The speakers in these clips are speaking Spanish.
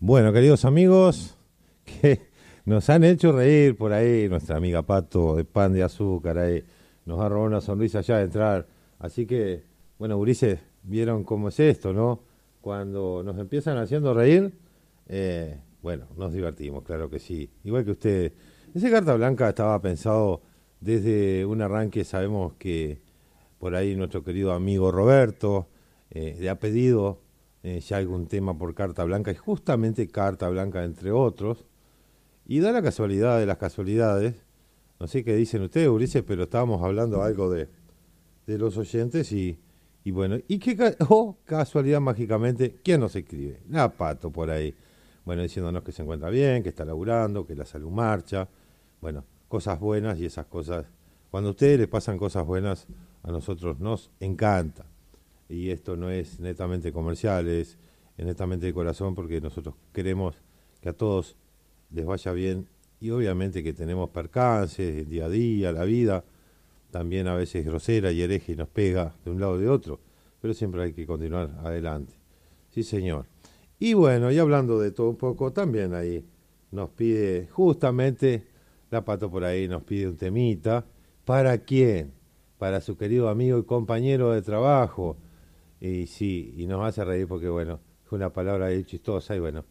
Bueno, queridos amigos, que nos han hecho reír por ahí, nuestra amiga Pato de Pan de Azúcar, ahí nos ha robado una sonrisa ya de entrar. Así que, bueno, Ulises, vieron cómo es esto, ¿no? Cuando nos empiezan haciendo reír, bueno, nos divertimos, claro que sí. Igual que ustedes. Ese Carta Blanca estaba pensado desde un arranque, sabemos que por ahí nuestro querido amigo Roberto le ha pedido ya algún tema por Carta Blanca, y justamente Carta Blanca entre otros, y da la casualidad de las casualidades, no sé qué dicen ustedes, Ulises, pero estábamos hablando algo de los oyentes y bueno, y qué casualidad mágicamente, ¿quién nos escribe? La Pato por ahí, bueno, diciéndonos que se encuentra bien, que está laburando, que la salud marcha, bueno, cosas buenas y esas cosas, cuando a ustedes les pasan cosas buenas, a nosotros nos encanta. Y esto no es netamente comercial, es netamente de corazón porque nosotros queremos que a todos les vaya bien y obviamente que tenemos percances, el día a día, la vida, también a veces grosera y hereje y nos pega de un lado o de otro, pero siempre hay que continuar adelante. Sí, señor. Y bueno, y hablando de todo un poco, también ahí nos pide, justamente, la Pato por ahí nos pide un temita. ¿Para quién? Para su querido amigo y compañero de trabajo. Y sí, y nos hace reír porque, bueno, es una palabra ahí chistosa y bueno,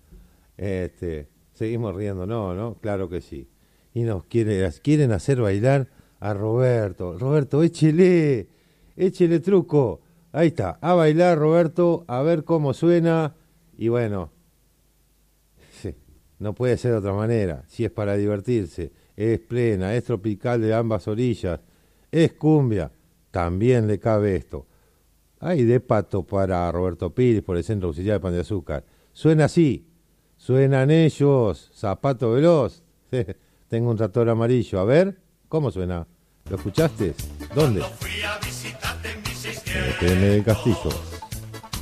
seguimos riendo, ¿no? Claro que sí. Y quieren hacer bailar a Roberto. Roberto, échele truco. Ahí está, a bailar Roberto, a ver cómo suena. Y bueno, sí, no puede ser de otra manera. Si es para divertirse, es plena, es tropical de ambas orillas, es cumbia, también le cabe esto. Ay, de Pato para Roberto Pires por el Centro Auxiliar de Pan de Azúcar. Suena así. Suenan ellos. Zapato veloz. Tengo un tractor amarillo. A ver, ¿cómo suena? ¿Lo escuchaste? ¿Dónde? En el Castillo.